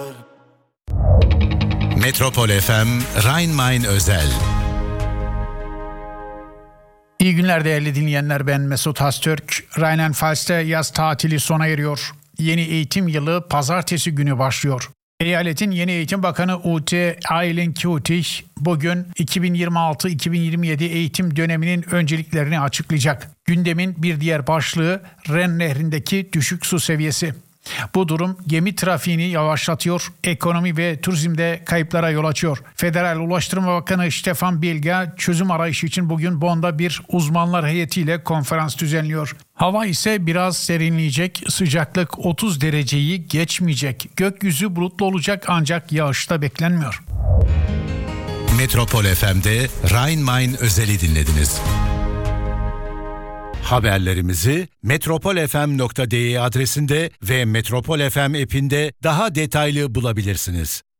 Metropol FM Rhein-Main özel. İyi günler değerli dinleyenler, ben Mesut Hastürk. Rheinland-Pfalz'te yaz tatili sona eriyor. Yeni eğitim yılı pazartesi günü başlıyor. Eyaletin yeni eğitim bakanı Ute Eilen-Küttig bugün 2026-2027 eğitim döneminin önceliklerini açıklayacak. Gündemin bir diğer başlığı Ren Nehri'ndeki düşük su seviyesi. Bu durum gemi trafiğini yavaşlatıyor, ekonomi ve turizmde kayıplara yol açıyor. Federal Ulaştırma Bakanı Stefan Bilge çözüm arayışı için bugün Bonn'da bir uzmanlar heyetiyle konferans düzenliyor. Hava ise biraz serinleyecek, sıcaklık 30 dereceyi geçmeyecek. Gökyüzü bulutlu olacak ancak yağış da beklenmiyor. Metropol FM'de Rhein-Main özeli dinlediniz. Haberlerimizi metropolfm.de adresinde ve Metropol FM app'inde daha detaylı bulabilirsiniz.